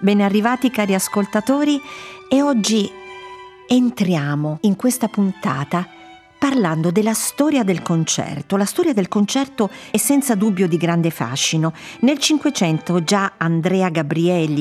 Ben arrivati cari ascoltatori, e oggi entriamo in questa puntata parlando della storia del concerto. La storia del concerto è senza dubbio di grande fascino. Nel Cinquecento già Andrea Gabrieli